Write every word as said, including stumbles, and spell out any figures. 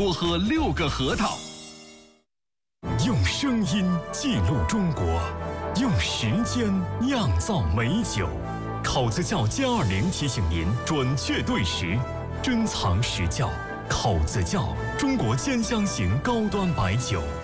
多喝六个核桃。 用声音记录中国，用时间酿造美酒。考子窖歼二零提醒您准确对时，珍藏实窖。考子窖，中国兼香型高端白酒。